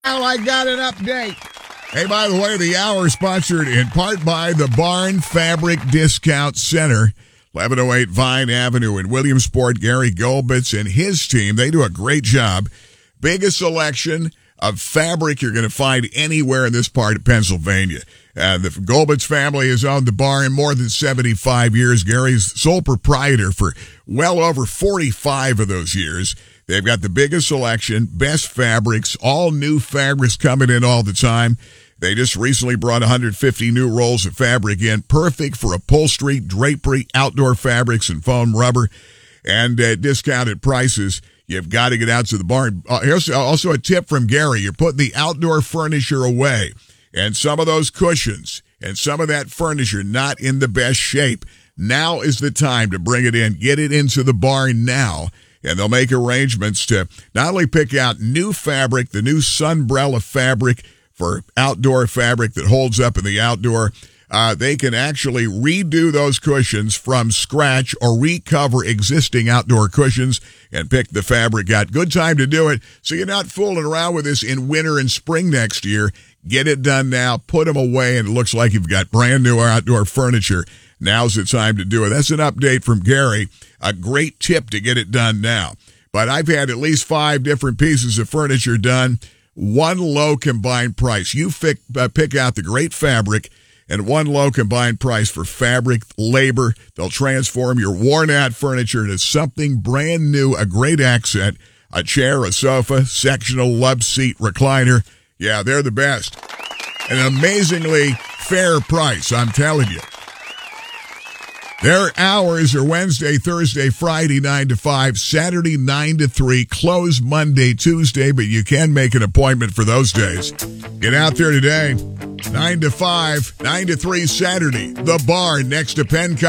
Well, I got an update. Hey, by the way, the hour is sponsored in part by the Barn Fabric Discount Center, 1108 Vine Avenue in Williamsport. Gary Golbitz and his team, they do a great job. Biggest selection of fabric you're going to find anywhere in this part of Pennsylvania. The Golbitz family has owned the barn more than 75 years. Gary's sole proprietor for well over 45 of those years. They've got the biggest selection, best fabrics, all new fabrics coming in all the time. They just recently brought 150 new rolls of fabric in, perfect for upholstery, drapery, outdoor fabrics, and foam rubber, and at discounted prices. You've got to get out to the barn. Here's also a tip from Gary. You're putting the outdoor furniture away, and some of those cushions and some of that furniture not in the best shape. Now is the time to bring it in. Get it into the barn now. And they'll make arrangements to not only pick out new fabric, the new Sunbrella fabric for outdoor fabric that holds up in the outdoor. They can actually redo those cushions from scratch or recover existing outdoor cushions and pick the fabric out. Good time to do it so you're not fooling around with this in winter and spring next year. Get it done now. Put them away, and it looks like you've got brand new outdoor furniture. Now's the time to do it. That's an update from Gary. A great tip to get it done now. But I've had at least 5 different pieces of furniture done. One low combined price. You pick out the great fabric and one low combined price for fabric, labor. They'll transform your worn-out furniture into something brand new, a great accent, a chair, a sofa, sectional love seat, recliner. Yeah, they're the best. An amazingly fair price, I'm telling you. Their hours are Wednesday, Thursday, Friday, 9 to 5, Saturday, 9 to 3, close Monday, Tuesday, but you can make an appointment for those days. Get out there today, 9 to 5, 9 to 3 Saturday, the Barn next to Penn